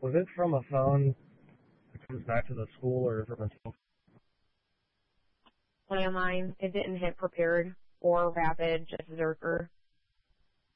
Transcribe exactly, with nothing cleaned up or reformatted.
Was it from a phone that comes back to the school or from a cell? Landline. It didn't hit prepared or rapid, just Zerker.